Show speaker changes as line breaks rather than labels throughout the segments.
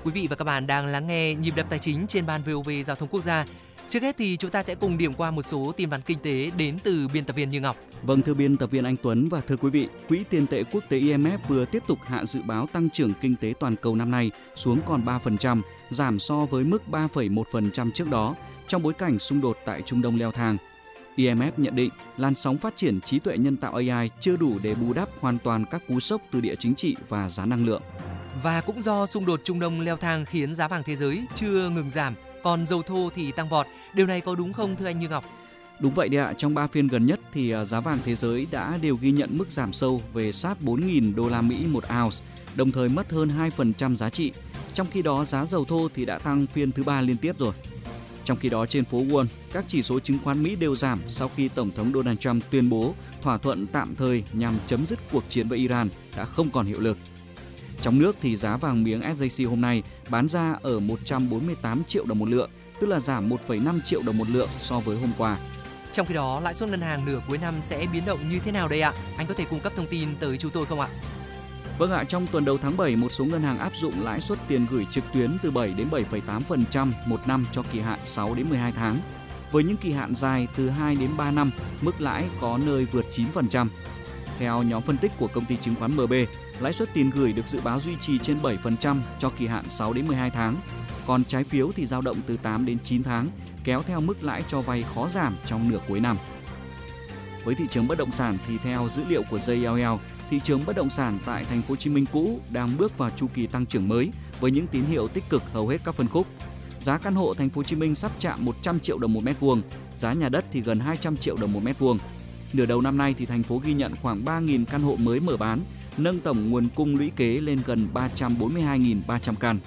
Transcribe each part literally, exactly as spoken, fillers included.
Quý vị và các bạn đang lắng nghe Nhịp đập tài chính trên ban vê o vê Giao thông Quốc gia. Trước hết thì chúng ta sẽ cùng điểm qua một số tin vắn kinh tế đến từ biên tập viên Như Ngọc.
Vâng, thưa biên tập viên Anh Tuấn và thưa quý vị, Quỹ tiền tệ quốc tế i em ép vừa tiếp tục hạ dự báo tăng trưởng kinh tế toàn cầu năm nay xuống còn ba phần trăm, giảm so với mức ba phẩy một phần trăm trước đó, trong bối cảnh xung đột tại Trung Đông leo thang. i em ép nhận định làn sóng phát triển trí tuệ nhân tạo a i chưa đủ để bù đắp hoàn toàn các cú sốc từ địa chính trị và giá năng lượng.
Và cũng do xung đột Trung Đông leo thang khiến giá vàng thế giới chưa ngừng giảm, còn dầu thô thì tăng vọt. Điều này có đúng không thưa anh Như Ngọc?
Đúng vậy đấy ạ, trong ba phiên gần nhất thì giá vàng thế giới đã đều ghi nhận mức giảm sâu về sát bốn nghìn đô la Mỹ một ounce, đồng thời mất hơn hai phần trăm giá trị. Trong khi đó giá dầu thô thì đã tăng phiên thứ ba liên tiếp rồi. Trong khi đó trên phố Wall, các chỉ số chứng khoán Mỹ đều giảm sau khi Tổng thống Donald Trump tuyên bố thỏa thuận tạm thời nhằm chấm dứt cuộc chiến với Iran đã không còn hiệu lực. Trong nước thì giá vàng miếng ét gi xê hôm nay bán ra ở một trăm bốn mươi tám triệu đồng một lượng, tức là giảm một phẩy năm triệu đồng một lượng so với hôm qua.
Trong khi đó, lãi suất ngân hàng nửa cuối năm sẽ biến động như thế nào đây ạ? Anh có thể cung cấp thông tin tới chúng tôi không ạ?
Vâng ạ, trong tuần đầu tháng bảy, một số ngân hàng áp dụng lãi suất tiền gửi trực tuyến từ bảy đến bảy phẩy tám phần trăm một năm cho kỳ hạn sáu đến mười hai tháng. Với những kỳ hạn dài từ hai đến ba năm, mức lãi có nơi vượt chín phần trăm. Theo nhóm phân tích của công ty chứng khoán em bê, lãi suất tiền gửi được dự báo duy trì trên bảy phần trăm cho kỳ hạn sáu đến mười hai tháng. Còn trái phiếu thì dao động từ tám đến chín tháng, kéo theo mức lãi cho vay khó giảm trong nửa cuối năm. Với thị trường bất động sản thì theo dữ liệu của gi eo eo, thị trường bất động sản tại thành phố Hồ Chí Minh cũ đang bước vào chu kỳ tăng trưởng mới với những tín hiệu tích cực hầu hết các phân khúc. Giá căn hộ thành phố Hồ Chí Minh sắp chạm một trăm triệu đồng một mét vuông, giá nhà đất thì gần hai trăm triệu đồng một mét vuông. Nửa đầu năm nay thì thành phố ghi nhận khoảng ba nghìn căn hộ mới mở bán, nâng tổng nguồn cung lũy kế lên gần ba trăm bốn mươi hai nghìn ba trăm căn.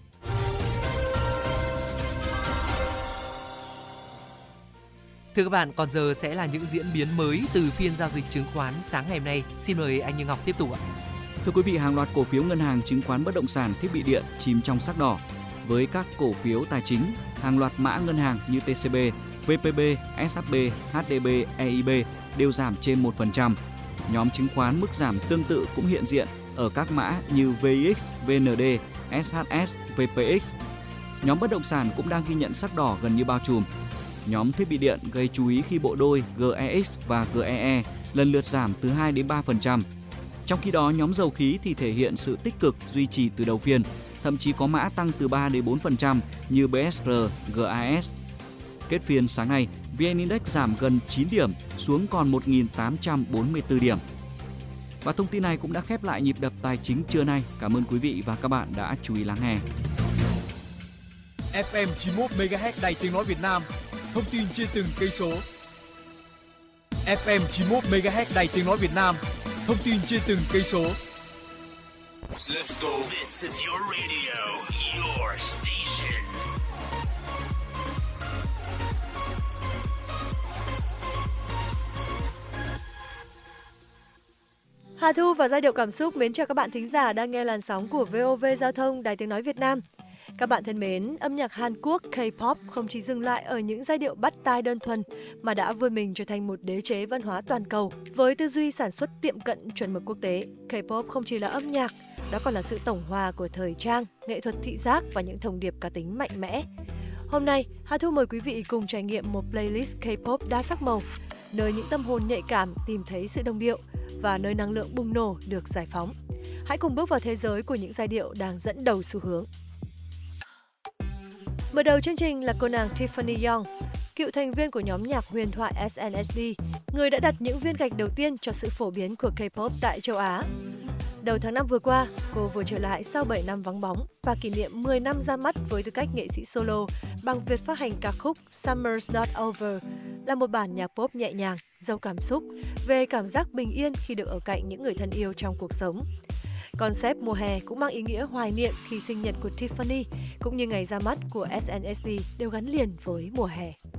Thưa các bạn, còn giờ sẽ là những diễn biến mới từ phiên giao dịch chứng khoán sáng ngày hôm nay. Xin mời anh Như Ngọc tiếp tục ạ.
Thưa quý vị, hàng loạt cổ phiếu ngân hàng, chứng khoán, bất động sản, thiết bị điện chìm trong sắc đỏ. Với các cổ phiếu tài chính, hàng loạt mã ngân hàng như tê xê bê, vê pê bê, ét hát bê, hát đê bê, e i bê đều giảm trên một phần trăm. Nhóm chứng khoán mức giảm tương tự cũng hiện diện ở các mã như vê i ích, vê en đê, ét hát ét, vê pê ích. Nhóm bất động sản cũng đang ghi nhận sắc đỏ gần như bao trùm. Nhóm thiết bị điện gây chú ý khi bộ đôi giê e ích và giê e e lần lượt giảm từ hai đến ba phần trăm. Trong khi đó, nhóm dầu khí thì thể hiện sự tích cực duy trì từ đầu phiên, thậm chí có mã tăng từ ba đến bốn phần trăm như bê ét rờ, giê a ét. Kết phiên sáng nay, vê en Index giảm gần chín điểm xuống còn một nghìn tám trăm bốn mươi tư điểm. Và thông tin này cũng đã khép lại nhịp đập tài chính trưa nay. Cảm ơn quý vị và các bạn đã chú ý lắng nghe.
ép em chín mươi mốt mê ga héc Đài Tiếng nói Việt Nam. Thông tin trên từng cây số. ép em chín mươi mốt mê ga héc Đài Tiếng nói Việt Nam. Thông tin trên từng cây số.
Let's go. This is your radio, your station.
Hà Thu và giai điệu cảm xúc mến chào các bạn thính giả đang nghe làn sóng của vê o vê Giao thông Đài Tiếng nói Việt Nam. Các bạn thân mến, âm nhạc Hàn Quốc K-pop không chỉ dừng lại ở những giai điệu bắt tai đơn thuần mà đã vươn mình trở thành một đế chế văn hóa toàn cầu. Với tư duy sản xuất tiệm cận chuẩn mực quốc tế, K-pop không chỉ là âm nhạc, đó còn là sự tổng hòa của thời trang, nghệ thuật thị giác và những thông điệp cá tính mạnh mẽ. Hôm nay, Hà Thu mời quý vị cùng trải nghiệm một playlist K-pop đa sắc màu, nơi những tâm hồn nhạy cảm tìm thấy sự đồng điệu và nơi năng lượng bùng nổ được giải phóng. Hãy cùng bước vào thế giới của những giai điệu đang dẫn đầu xu hướng. Mở đầu chương trình là cô nàng Tiffany Young, cựu thành viên của nhóm nhạc huyền thoại ét en ét đê, người đã đặt những viên gạch đầu tiên cho sự phổ biến của K-pop tại châu Á. Đầu tháng năm vừa qua, cô vừa trở lại sau bảy năm vắng bóng và kỷ niệm mười năm ra mắt với tư cách nghệ sĩ solo bằng việc phát hành ca khúc Summer's Not Over, là một bản nhạc pop nhẹ nhàng, giàu cảm xúc, về cảm giác bình yên khi được ở cạnh những người thân yêu trong cuộc sống. Concept mùa hè cũng mang ý nghĩa hoài niệm khi sinh nhật của Tiffany cũng như ngày ra mắt của ét en ét đê đều gắn liền với mùa hè.